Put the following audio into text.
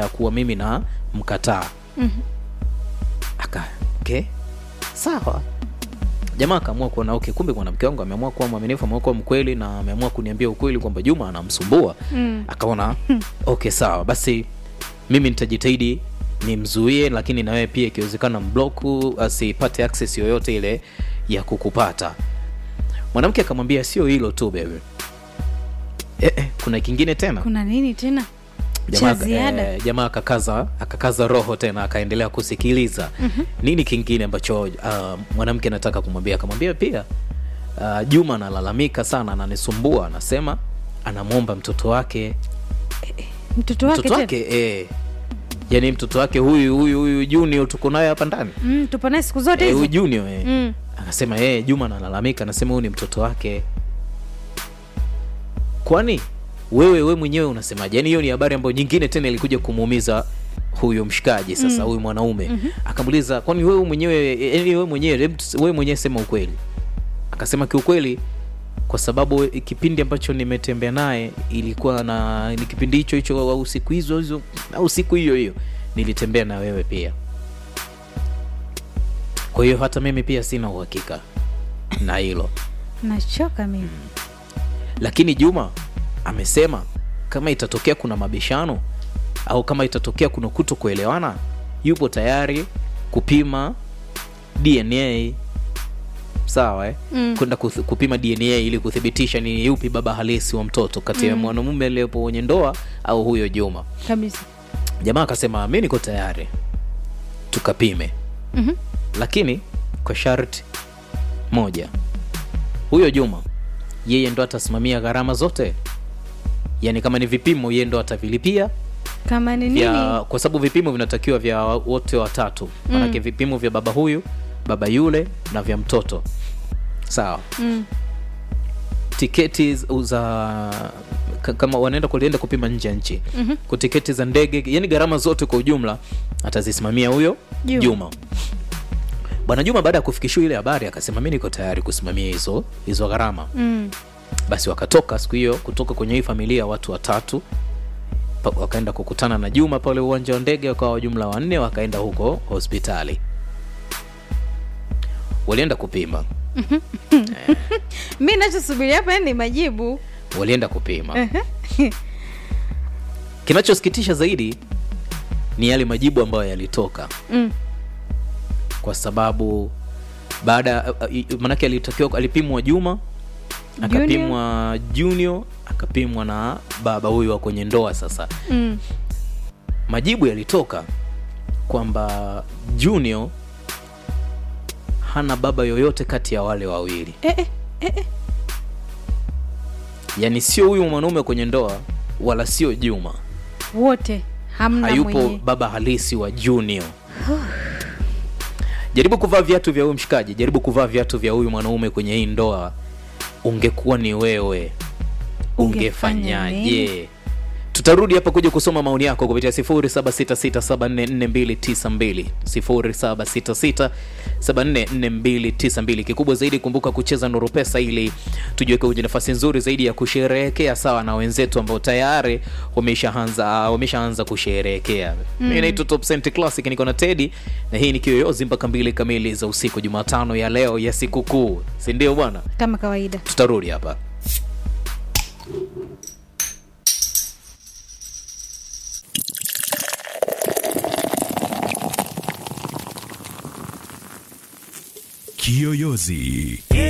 ya kuwa mimi na mkataa. Okay, sawa. Jamaa akaamua kuona okay, kumbe mwanamke wangu ameamua kuwa mwaminifu, ameamua kuwa mkweli na ameamua kuniambia ukweli kwamba Juma anamsumbua. Akaona okay, sawa, basi mimi nitajitahidi nimzuie, lakini na wewe pia ikiwezekana mblock asipate access yoyote ile ya kukupata. Mwanamke akamwambia sio hilo tu baby. Kuna kingine tena? Kuna nini tena? Jamaa akakaza roho tena, akaendelea kusikiliza. Nini kingine ambacho mwanamke anataka kumwambia? Akamwambia pia Juma analalamika sana, ananisumbua, anasema anamuomba mtoto wake. Mtoto wake yani mtoto wake huyu Junior tuko naye hapa ndani. Tupo naye siku zote hizo. Huyu Junior akasema Juma analalamika, anasema huyu ni mtoto wake. Kwani wewe mwenyewe unasemaje? Yani hiyo ni habari ambayo nyingine tena ilikuja kumuumiza huyo mshikaji sasa, huyu mwanaume. Akamuuliza, kwani wewe mwenyewe sema ukweli. Akasema kiukweli, kwa sababu kipindi ambacho nimetembea naye ilikuwa ni kipindi hicho au siku hizo au siku hiyo nilitembea na wewe pia. Kwa hiyo hata mimi pia sina uhakika na hilo. Nachoka mimi. Lakini Juma amesema kama itatokea kuna mabishano au kama itatokea kuna kutokuelewana, yupo tayari kupima DNA. Sawa kwenda kupima DNA ili kuthibitisha ni yupi baba halisi wa mtoto kati ya mwanamume aliyepo kwenye ndoa au huyo Juma. Kabisa. Jamaa akasema mimi niko tayari tukapime. Lakini kwa sharti moja. Huyo Juma yeye ndo atasimamia gharama zote. Yani kama ni vipimo yeye ndo atavilipia. Kama ni nini? Kwa sababu vipimo vinatakiwa vya wote watatu. Maana vipimo vya baba huyu, baba yule na vya mtoto. Sawa. Tiketi za kama wanaenda kupima nje ya nchi. Kwa tiketi za ndege, yani gharama zote kwa ujumla atazisimamia huyo Juma. Bwana Juma baada ya kufikishwa ile habari akasema mimi niko tayari kusimamia hizo gharama. Basi wakatoka siku hiyo kutoka kwenye hii familia watu watatu, wakaenda kukutana na Juma pale uwanja wa ndege, wakawa jumla 4, wakaenda huko hospitali. Walienda kupima. Mimi ninachosubiri hapa ni majibu. Walienda kupima. Kinachosikitisha zaidi ni yale majibu ambayo yalitoka. Kwa sababu baada manake alipimwa Juma, akapimwa Junior, akapimwa na baba huyu wa kwenye ndoa sasa. Majibu yalitoka kwamba Junior hana baba yoyote kati ya wale wawili. Yani sio huyu mwanaume kwenye ndoa wala sio Juma. Wote hamna hayupo mwenye baba halisi wa Junior. Jaribu kuvaa viatu vya huyu mshikaji, jaribu kuvaa viatu vya huyu mwanaume kwenye hii ndoa. Ungekuwa ni wewe, ungefanyaje? Tutarudi hapa kuja kusoma maoni yako kupitia 0766744292 0766744292. Kikubwa zaidi kumbuka kucheza Nuru Pesa ili tujiweke kwenye nafasi nzuri zaidi ya kusherehekea sawa na wenzetu ambao tayari wameshaanza kusherehekea. Mimi naitwa Top Cent Classic, niko na Teddy na hii ni Kiyoyozi mpaka 2 kamili za usiku Jumatano ya leo ya sikukuu. Si ndio bwana? Kama kawaida. Tutarudi hapa. Kiyoyozi.